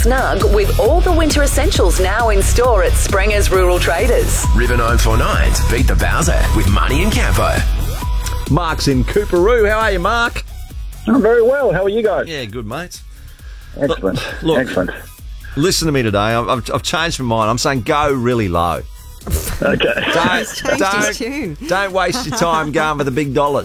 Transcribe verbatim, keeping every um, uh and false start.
snug with all the winter essentials now in store at Sprenger's Rural Traders. River nine four nine's Beat the Bowser with Money and Campo. Mark's in Cooperoo. How are you, Mark? I'm very well. How are you guys? Yeah, good, mate. Excellent. Look, Excellent. Listen to me today. I've, I've, I've changed my mind. I'm saying go really low. Okay. Don't, He's changed his tune. don't, don't waste your time going for the big dollars.